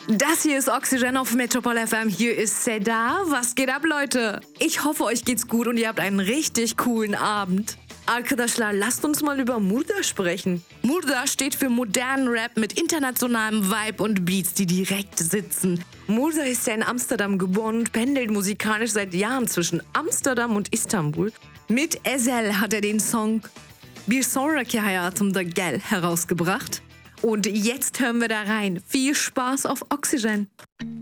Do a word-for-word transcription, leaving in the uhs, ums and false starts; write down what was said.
Das hier ist Oxygen auf Metropol F M. Hier ist Seda. Was geht ab, Leute? Ich hoffe, euch geht's gut und ihr habt einen richtig coolen Abend. Arkadaşlar, lasst uns mal über Murda sprechen. Murda steht für modernen Rap mit internationalem Vibe und Beats, die direkt sitzen. Murda ist ja in Amsterdam geboren und pendelt musikalisch seit Jahren zwischen Amsterdam und Istanbul. Mit Ezel hat er den Song Bir Sonraki Hayatımda Gel herausgebracht. Und jetzt hören wir da rein. Viel Spaß auf Oxygen.